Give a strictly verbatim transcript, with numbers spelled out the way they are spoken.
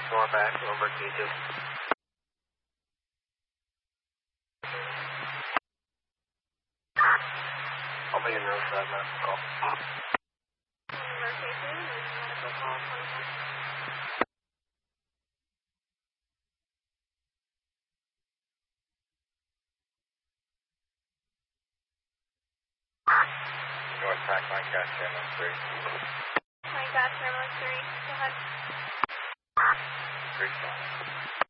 More back, number T two. I'll be in room seven, medical call. Number K two, medical call, twenty-four. North Pack, Mike, got Terminal three. Mike, got Terminal three, go ahead. three,